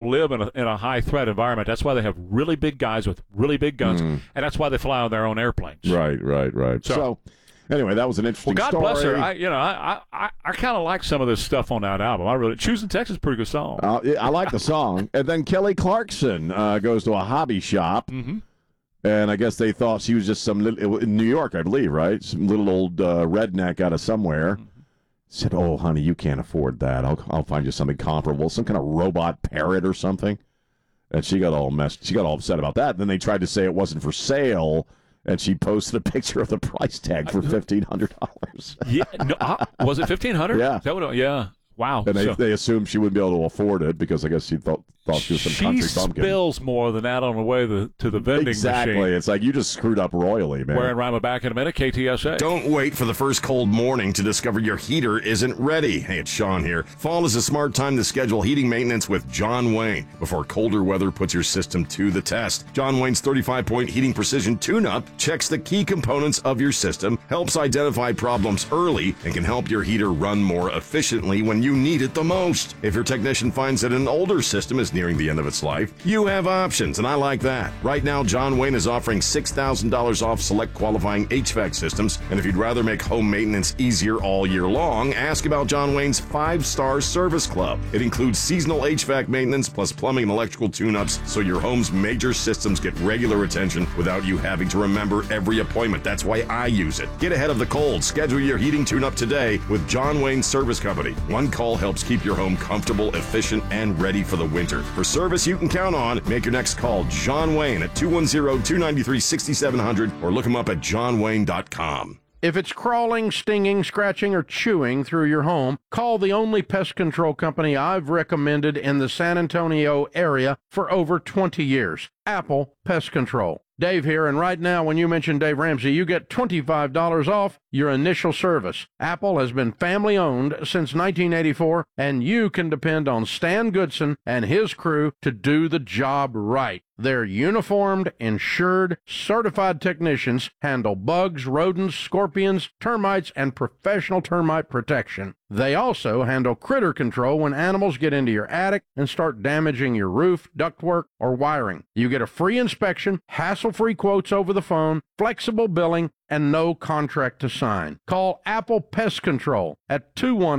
live in a high-threat environment. That's why they have really big guys with really big guns, and that's why they fly on their own airplanes. Right. So anyway, that was an interesting God story. bless her. I kind of like some of this stuff on that album. I really Choosing Texas is a pretty good song. I like the song. And then Kelly Clarkson goes to a hobby shop, and I guess they thought she was just some little, in New York, I believe, right? Some little old redneck out of somewhere. Said, "Oh, honey, you can't afford that. I'll find you something comparable, some kind of robot parrot or something." And she got all upset about that. And then they tried to say it wasn't for sale. And she posted a picture of the price tag for $1,500. Yeah, no, was it $1,500? Yeah. Is that what? Yeah. Wow. And they assumed she wouldn't be able to afford it because I guess she thought she was some country bumpkin. She spills more than that on the way to the vending exactly. machine. It's like you just screwed up royally, man. Wearing Rhyme back in a minute, KTSA. Don't wait for the first cold morning to discover your heater isn't ready. Hey, it's Sean here. Fall is a smart time to schedule heating maintenance with John Wayne before colder weather puts your system to the test. John Wayne's 35-point heating precision tune-up checks the key components of your system, helps identify problems early, and can help your heater run more efficiently when you need it the most. If your technician finds that an older system is nearing the end of its life, you have options, and I like that. Right now, John Wayne is offering $6,000 off select qualifying HVAC systems, and if you'd rather make home maintenance easier all year long, ask about John Wayne's 5-star service club. It includes seasonal HVAC maintenance plus plumbing and electrical tune-ups, so your home's major systems get regular attention without you having to remember every appointment. That's why I use it. Get ahead of the cold. Schedule your heating tune-up today with John Wayne Service Company. One call helps keep your home comfortable, efficient, and ready for the winter. For service you can count on, make your next call John Wayne at 210-293-6700 or look him up at johnwayne.com. If it's crawling, stinging, scratching, or chewing through your home, call the only pest control company I've recommended in the San Antonio area for over 20 years, Apple Pest Control. Dave here, and right now when you mention Dave Ramsey, you get $25 off your initial service. Apple has been family-owned since 1984, and you can depend on Stan Goodson and his crew to do the job right. Their uniformed, insured, certified technicians handle bugs, rodents, scorpions, termites, and professional termite protection. They also handle critter control when animals get into your attic and start damaging your roof, ductwork, or wiring. You get a free inspection, hassle-free quotes over the phone, flexible billing, and no contract to sign. Call Apple Pest Control at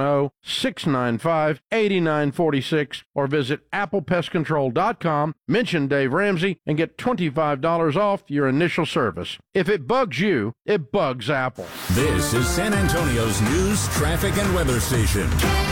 210-695-8946 or visit applepestcontrol.com, mention Dave Ramsey, and get $25 off your initial service. If it bugs you, it bugs Apple. This is San Antonio's news, traffic, and weather station.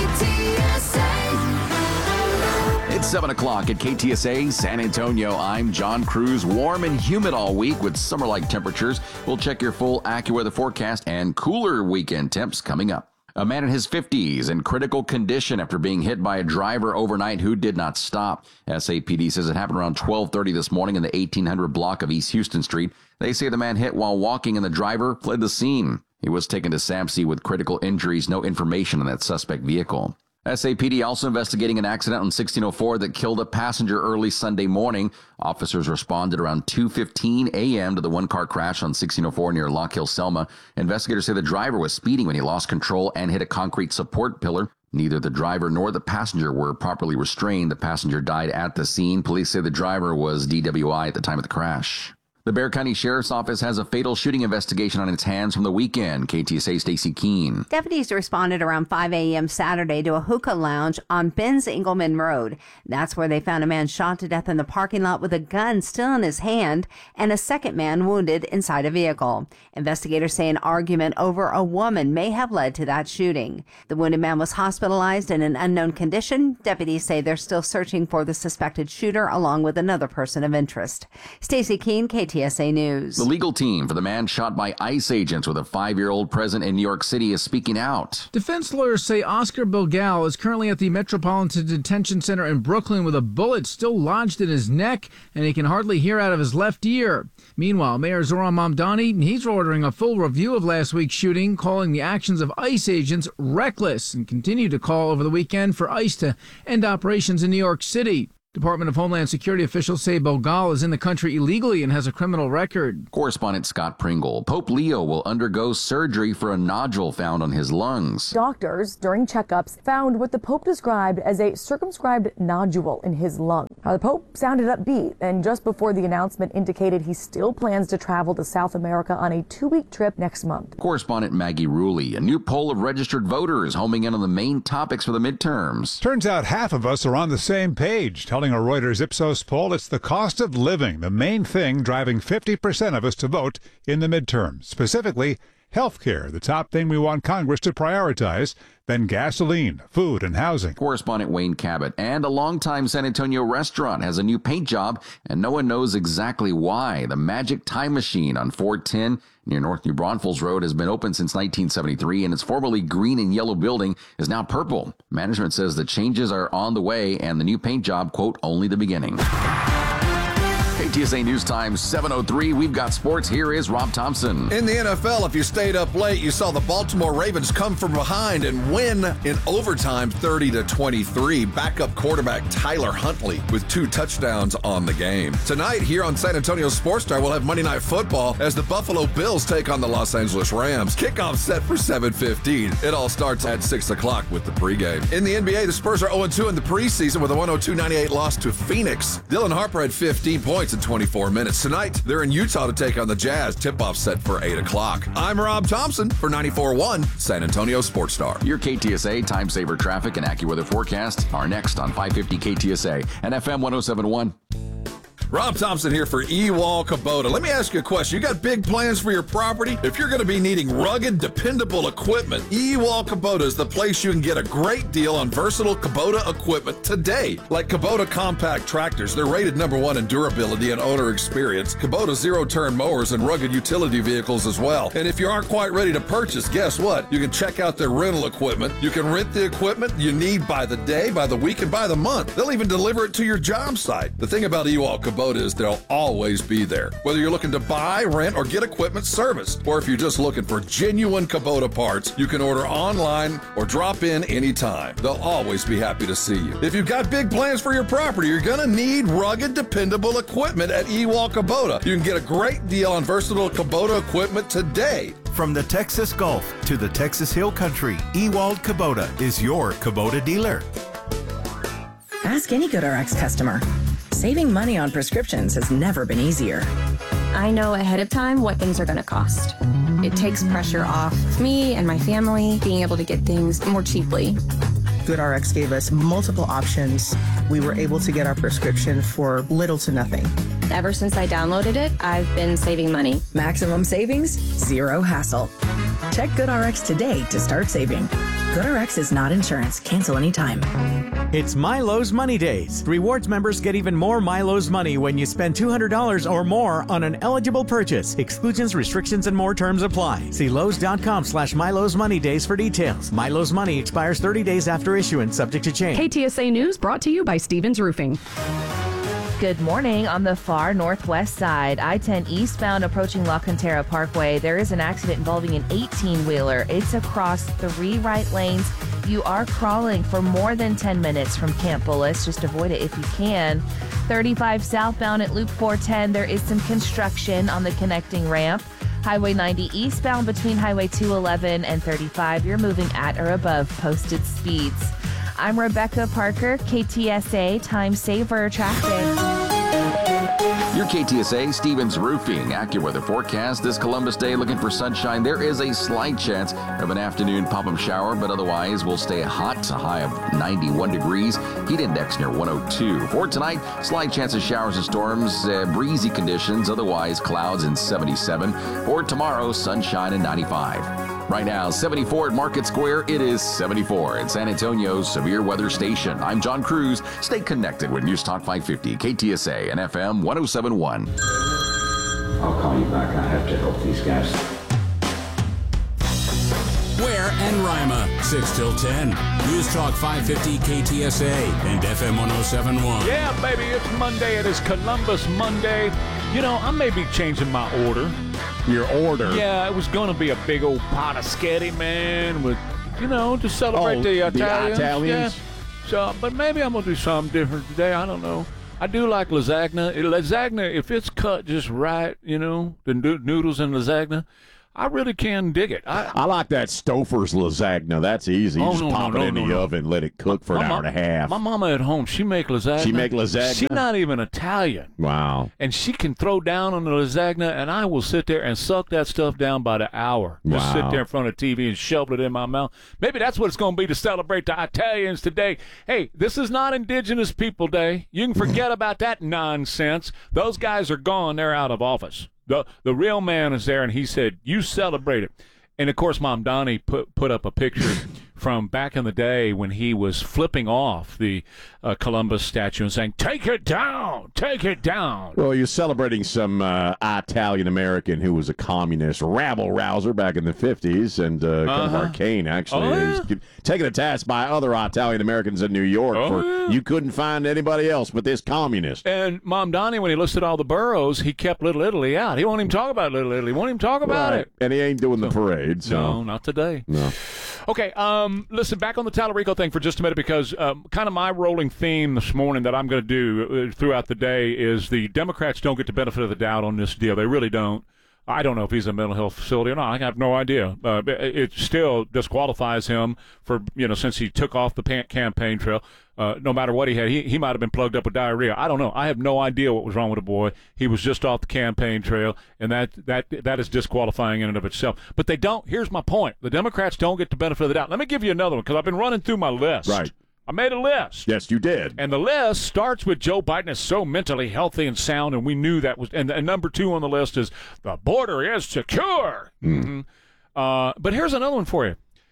It's 7 o'clock at KTSA San Antonio. I'm John Cruz. Warm and humid all week with summer-like temperatures. We'll check your full AccuWeather forecast and cooler weekend temps coming up. A man in his 50s in critical condition after being hit by a driver overnight who did not stop. SAPD says it happened around 12:30 this morning in the 1800 block of East Houston Street. They say the man hit while walking and the driver fled the scene. He was taken to SAMC with critical injuries. No information on that suspect vehicle. SAPD also investigating an accident on 1604 that killed a passenger early Sunday morning. Officers responded around 2:15 a.m. to the one-car crash on 1604 near Lock Hill, Selma. Investigators say the driver was speeding when he lost control and hit a concrete support pillar. Neither the driver nor the passenger were properly restrained. The passenger died at the scene. Police say the driver was DWI at the time of the crash. The Bexar County Sheriff's Office has a fatal shooting investigation on its hands from the weekend. KTSA Stacey Keene. Deputies responded around 5 a.m. Saturday to a hookah lounge on Benz Engelman Road. That's where they found a man shot to death in the parking lot with a gun still in his hand and a second man wounded inside a vehicle. Investigators say an argument over a woman may have led to that shooting. The wounded man was hospitalized in an unknown condition. Deputies say they're still searching for the suspected shooter along with another person of interest. Stacey Keene, KTSA News. The legal team for the man shot by ICE agents with a 5-year-old present in New York City is speaking out. Defense lawyers say Oscar Bilgal is currently at the Metropolitan Detention Center in Brooklyn with a bullet still lodged in his neck, and he can hardly hear out of his left ear. Meanwhile, Mayor Zoran Mamdani, he's ordering a full review of last week's shooting, calling the actions of ICE agents reckless, and continued to call over the weekend for ICE to end operations in New York City. Department of Homeland Security officials say Bilgal is in the country illegally and has a criminal record. Correspondent Scott Pringle. Pope Leo will undergo surgery for a nodule found on his lungs. Doctors, during checkups, found what the Pope described as a circumscribed nodule in his lungs. The Pope sounded upbeat, and just before the announcement indicated he still plans to travel to South America on a 2-week trip next month. Correspondent Maggie Rulli. A new poll of registered voters homing in on the main topics for the midterms. Turns out half of us are on the same page, telling a Reuters Ipsos poll it's the cost of living, the main thing driving 50% of us to vote in the midterms. Specifically, healthcare, the top thing we want Congress to prioritize, then gasoline, food, and housing. Correspondent Wayne Cabot. And a longtime San Antonio restaurant has a new paint job, and no one knows exactly why. The Magic Time Machine on 410 near North New Braunfels Road has been open since 1973, and its formerly green and yellow building is now purple. Management says the changes are on the way, and the new paint job, quote, only the beginning. KTSA News Time 7:03. We've got sports. Here is Rob Thompson. In the NFL, if you stayed up late, you saw the Baltimore Ravens come from behind and win in overtime 30-23. Backup quarterback Tyler Huntley with 2 touchdowns on the game. Tonight here on San Antonio Sports Star, we'll have Monday Night Football as the Buffalo Bills take on the Los Angeles Rams. Kickoff set for 7:15. It all starts at 6 o'clock with the pregame. In the NBA, the Spurs are 0-2 in the preseason with a 102-98 loss to Phoenix. Dylan Harper had 15 points in 24 minutes. Tonight, they're in Utah to take on the Jazz. Tip-off set for 8 o'clock. I'm Rob Thompson for 94.1 San Antonio Sports Star. Your KTSA Time Saver traffic and AccuWeather forecast are next on 550 KTSA and FM 107.1. Rob Thompson here for Ewald Kubota. Let me ask you a question. You got big plans for your property? If you're going to be needing rugged, dependable equipment, Ewald Kubota is the place you can get a great deal on versatile Kubota equipment today. Like Kubota compact tractors. They're rated #1 in durability and owner experience. Kubota zero-turn mowers and rugged utility vehicles as well. And if you aren't quite ready to purchase, guess what? You can check out their rental equipment. You can rent the equipment you need by the day, by the week, and by the month. They'll even deliver it to your job site. The thing about Ewald Kubota is they'll always be there. Whether you're looking to buy, rent, or get equipment serviced, or if you're just looking for genuine Kubota parts, you can order online or drop in anytime. They'll always be happy to see you. If you've got big plans for your property, you're going to need rugged, dependable equipment at Ewald Kubota. You can get a great deal on versatile Kubota equipment today. From the Texas Gulf to the Texas Hill Country, Ewald Kubota is your Kubota dealer. Ask any GoodRx customer. Saving money on prescriptions has never been easier. I know ahead of time what things are going to cost. It takes pressure off me and my family being able to get things more cheaply. GoodRx gave us multiple options. We were able to get our prescription for little to nothing. Ever since I downloaded it, I've been saving money. Maximum savings, zero hassle. Check GoodRx today to start saving. GoodRx is not insurance. Cancel anytime. It's Milo's Money Days. Rewards members get even more Milo's money when you spend $200 or more on an eligible purchase. Exclusions, restrictions, and more terms apply. See Lowe's.com/Milo's Money Days for details. Milo's Money expires 30 days after issuance, subject to change. KTSA News brought to you by Stevens Roofing. Good morning. On the far northwest side, I-10 eastbound approaching La Cantera Parkway, there is an accident involving an 18-wheeler. It's across 3 right lanes. You are crawling for more than 10 minutes from Camp Bullis. Just avoid it if you can. 35 southbound at Loop 410, there is some construction on the connecting ramp. Highway 90 eastbound between Highway 211 and 35, you're moving at or above posted speeds. I'm Rebecca Parker, KTSA Time Saver Traffic. Your KTSA Stevens Roofing AccuWeather forecast this Columbus Day, looking for sunshine. There is a slight chance of an afternoon pop-up shower, but otherwise we'll stay hot, a high of 91 degrees. Heat index near 102. For tonight, slight chance of showers and storms, breezy conditions, otherwise clouds and 77. For tomorrow, sunshine and 95. Right now, 74 at Market Square. It is 74 at San Antonio's Severe Weather Station. I'm John Cruz. Stay connected with News Talk 550, KTSA and FM 107.1. I'll call you back. I have to help these guys. Ware and Rima, 6 till 10. News Talk 550 KTSA and FM 107.1. Yeah, baby, it's Monday. It is Columbus Monday. You know, I may be changing my order. Your order? Yeah, it was going to be a big old pot of sketty, man, with, you know, to celebrate the Italians. Yeah. So, but maybe I'm going to do something different today. I don't know. I do like lasagna. Lasagna, if it's cut just right, you know, the noodles in lasagna, I really can dig it. I like that Stouffer's lasagna. That's easy. You just pop it in the oven, let it cook for an hour and a half. My mama at home, she make lasagna. She make lasagna? She's not even Italian. Wow. And she can throw down on the lasagna, and I will sit there and suck that stuff down by the hour. Just sit there in front of the TV and shovel it in my mouth. Maybe that's what it's going to be to celebrate the Italians today. Hey, this is not Indigenous People Day. You can forget about that nonsense. Those guys are gone. They're out of office. The real man is there, and he said, you celebrate it. And, of course, Mom Donnie put up a picture from back in the day when he was flipping off the Columbus statue and saying, take it down, take it down. Well, you're celebrating some Italian-American who was a communist rabble-rouser back in the 50s, and kind of arcane, actually. He's taken a task by other Italian-Americans in New York for you couldn't find anybody else but this communist. And Mom Donnie, when he listed all the boroughs, he kept Little Italy out. He won't even talk about Little Italy. He won't even talk about it. And he ain't doing the parade. So. No, not today. No. Okay, listen, back on the Tallarico thing for just a minute, because kind of my rolling theme this morning that I'm going to do throughout the day is the Democrats don't get the benefit of the doubt on this deal. They really don't. I don't know if he's a mental health facility or not. I have no idea. It still disqualifies him for, since he took off the campaign trail. No matter what he had, he might have been plugged up with diarrhea. I don't know. I have no idea what was wrong with the boy. He was just off the campaign trail, and that is disqualifying in and of itself. But they don't. Here's my point. The Democrats don't get the benefit of the doubt. Let me give you another one, because I've been running through my list. Right. I made a list. Yes, you did. And the list starts with Joe Biden is so mentally healthy and sound, and we knew that was. And number 2 on the list is the border is secure. Mm-hmm. But here's another one for you.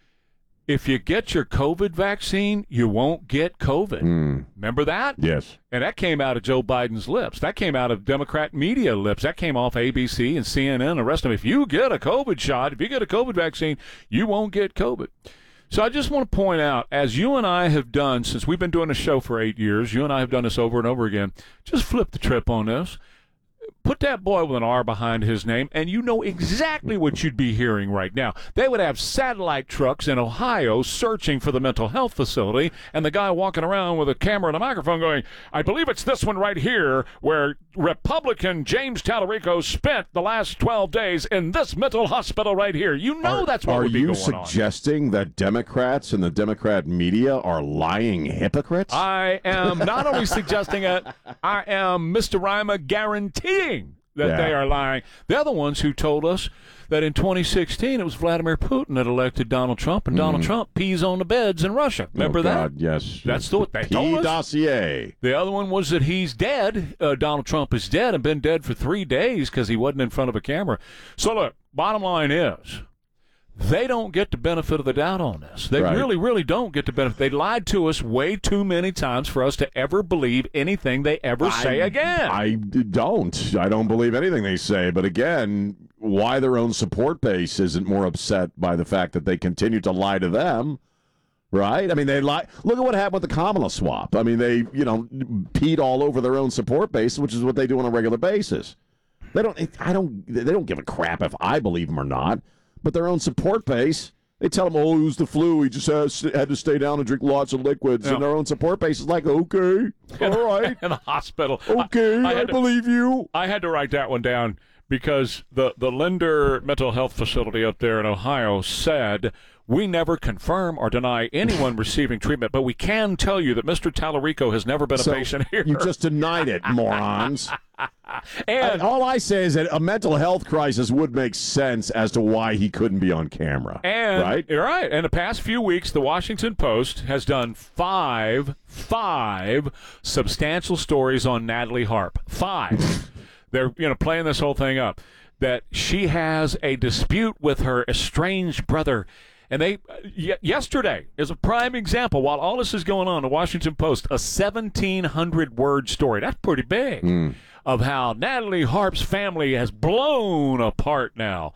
If you get your COVID vaccine, you won't get COVID. Remember that? Yes. And that came out of Joe Biden's lips. That came out of Democrat media lips. That came off ABC and CNN and the rest of them. If you get a COVID shot, if you get a COVID vaccine, you won't get COVID. So I just want to point out, as you and I have done, since we've been doing the show for 8 years, you and I have done this over and over again, just flip the trip on this. Put that boy with an R behind his name, and you know exactly what you'd be hearing right now. They would have satellite trucks in Ohio searching for the mental health facility, and the guy walking around with a camera and a microphone going, I believe it's this one right here where Republican James Tallarico spent the last 12 days in this mental hospital right here. You know that's what would be going on. Are you suggesting that Democrats and the Democrat media are lying hypocrites? I am not only suggesting it, I am, Mr. Rima, guaranteeing that they are lying. The other ones who told us that in 2016 it was Vladimir Putin that elected Donald Trump, and Donald Trump pees on the beds in Russia. Remember that? Yes. That's what they told us. Dossier. The other one was that he's dead. Donald Trump is dead and been dead for 3 days because he wasn't in front of a camera. So look, bottom line is, they don't get the benefit of the doubt on this. They really, really don't get the benefit. They lied to us way too many times for us to ever believe anything they ever say again. I don't believe anything they say. But again, why their own support base isn't more upset by the fact that they continue to lie to them, right? I mean, they lie. Look at what happened with the Kamala swap. I mean, they, peed all over their own support base, which is what they do on a regular basis. They don't give a crap if I believe them or not. But their own support base, they tell them, oh, it was the flu. He just had to stay down and drink lots of liquids. Yeah. And their own support base is like, okay, all right. In the hospital. Okay, I believe you. I had to write that one down because the Linder mental health facility up there in Ohio said, we never confirm or deny anyone receiving treatment, but we can tell you that Mr. Tallarico has never been a patient here. You just denied it, morons. And all I say is that a mental health crisis would make sense as to why he couldn't be on camera. And, you're right. In the past few weeks, the Washington Post has done five substantial stories on Natalie Harp. 5. They're playing this whole thing up, that she has a dispute with her estranged brother. And they yesterday is a prime example. While all this is going on, the Washington Post, a 1,700-word story. That's pretty big. Of how Natalie Harp's family has blown apart now.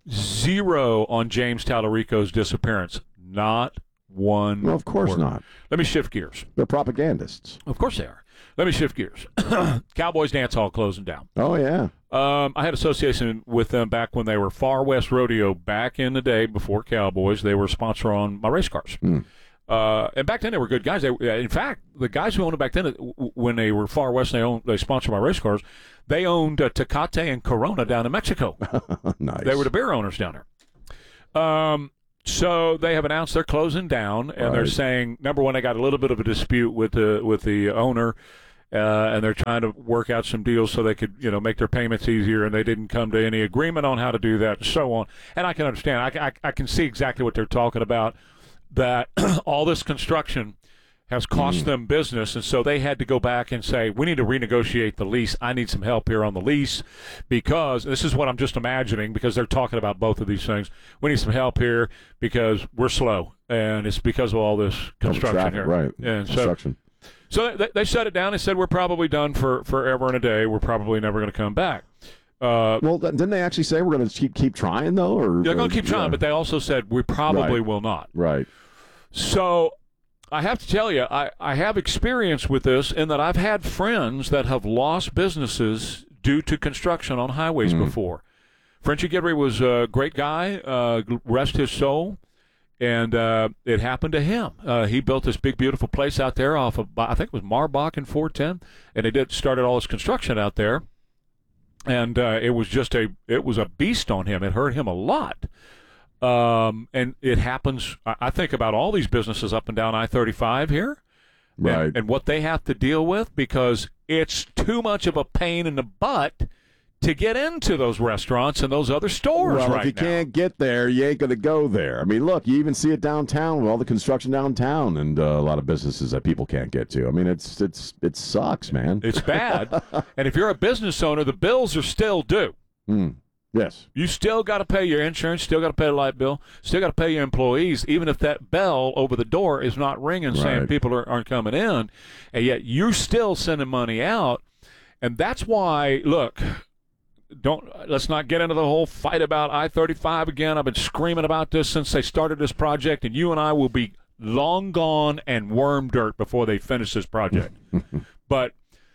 0 on James Tallarico's disappearance. Not one Well, of course word. not. Let me shift gears. They're propagandists. Of course they are. Let me shift gears. Cowboys Dance Hall closing down. Oh, yeah. I had association with them back when they were Far West Rodeo back in the day before Cowboys. They were a sponsor on my race cars. And back then they were good guys. In fact, the guys who owned it back then, when they were far west, they sponsored my race cars. They owned Tecate and Corona down in Mexico. Nice. They were the beer owners down there. So they have announced they're closing down, and they're saying, number one, they got a little bit of a dispute with the owner, and they're trying to work out some deals so they could make their payments easier, and they didn't come to any agreement on how to do that, and so on. And I can understand. I can see exactly what they're talking about. That all this construction has cost them business, and so they had to go back and say, we need to renegotiate the lease. I need some help here on the lease, because this is what I'm just imagining, because they're talking about both of these things. We need some help here because we're slow, and it's because of all this construction here. Right, and construction. So they shut it down and said, we're probably done for forever and a day. We're probably never going to come back. Well, didn't they actually say we're going to keep trying, though? Or they're going to keep trying, but they also said we probably will not. Right. So I have to tell you, I have experience with this in that I've had friends that have lost businesses due to construction on highways before. Frenchie Guidry was a great guy, rest his soul, and it happened to him. He built this big, beautiful place out there off of, I think it was Marbach and 410, and they started all his construction out there, and it was a beast on him. It hurt him a lot. And it happens, I think about all these businesses up and down I-35 here, right, and what they have to deal with, because it's too much of a pain in the butt to get into those restaurants and those other stores well, right if you can't get there, you ain't going to go there. I mean, look, you even see it downtown with all the construction downtown and a lot of businesses that people can't get to. I mean, it sucks, man. It's bad. And if you're a business owner, the bills are still due. Yes. You still got to pay your insurance, still got to pay the light bill, still got to pay your employees, even if that bell over the door is not ringing saying people aren't coming in, and yet you're still sending money out. And that's why, look, let's not get into the whole fight about I-35 again. I've been screaming about this since they started this project, and you and I will be long gone and worm dirt before they finish this project. But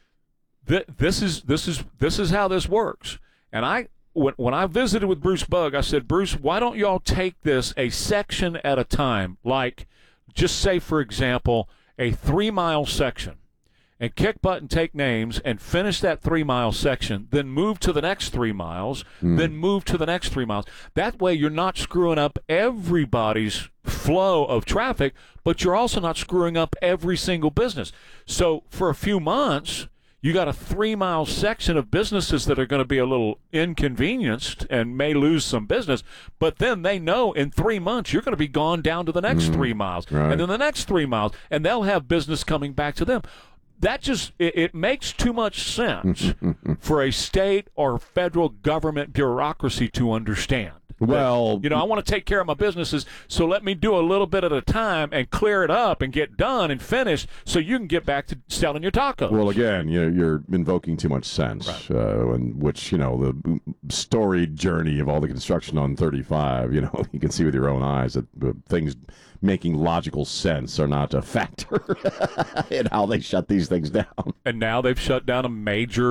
this is how this works. And when I visited with Bruce Bugg, I said, Bruce, why don't y'all take this a section at a time? Like, just say, for example, a 3-mile section, and kick butt and take names and finish that 3-mile section, then move to the next 3 miles, then move to the next 3 miles. That way you're not screwing up everybody's flow of traffic, but you're also not screwing up every single business. So for a few months, you got a 3-mile section of businesses that are going to be a little inconvenienced and may lose some business, but then they know in 3 months you're going to be gone down to the next 3 miles, and then the next 3 miles, and they'll have business coming back to them. That just, it makes too much sense for a state or federal government bureaucracy to understand. Well, I want to take care of my businesses, so let me do a little bit at a time and clear it up and get done and finished so you can get back to selling your tacos. Well, again, you're invoking too much sense, which, the storied journey of all the construction on 35, you can see with your own eyes that things making logical sense are not a factor in how they shut these things down. And now they've shut down a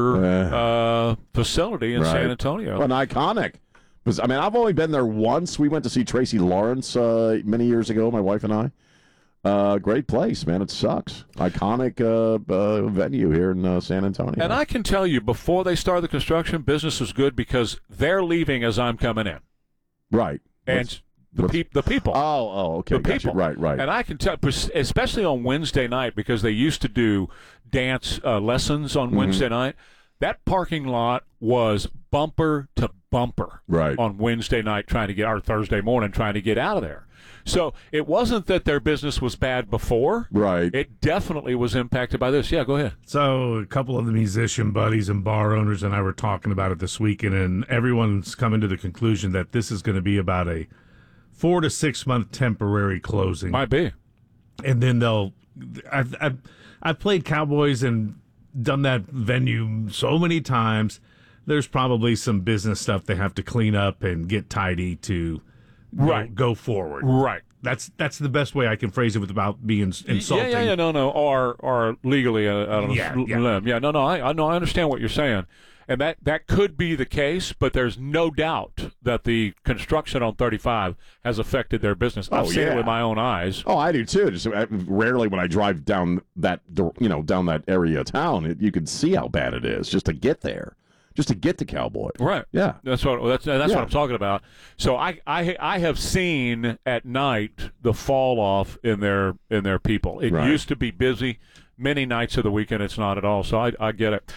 major facility in San Antonio. An iconic. I mean, I've only been there once. We went to see Tracy Lawrence many years ago, my wife and I. Great place, man. It sucks. Iconic venue here in San Antonio. And I can tell you, before they started the construction, business was good because they're leaving as I'm coming in. Right. And the people. Oh, okay. The people. Right. And I can tell, especially on Wednesday night, because they used to do dance lessons on Wednesday night. That parking lot was bumper to bumper on Wednesday night or Thursday morning trying to get out of there. So it wasn't that their business was bad before. Right. It definitely was impacted by this. Yeah, go ahead. So a couple of the musician buddies and bar owners and I were talking about it this weekend, and everyone's coming to the conclusion that this is going to be about a 4 to 6 month temporary closing. Might be. And then I've played Cowboys and done that venue so many times. There's probably some business stuff they have to clean up and get tidy to go forward. Right. That's the best way I can phrase it without being insulting. No. Or legally, I don't know. Yeah. No, I understand what you're saying. And that could be the case, but there's no doubt that the construction on 35 has affected their business. I've seen it with my own eyes. Oh, I do too. Just rarely when I drive down that area of town, you can see how bad it is just to get there. Just to get to Cowboy. Right. Yeah. That's what what I'm talking about. So I have seen at night the fall off in their people. It used to be busy. Many nights of the weekend, it's not at all. So I get it.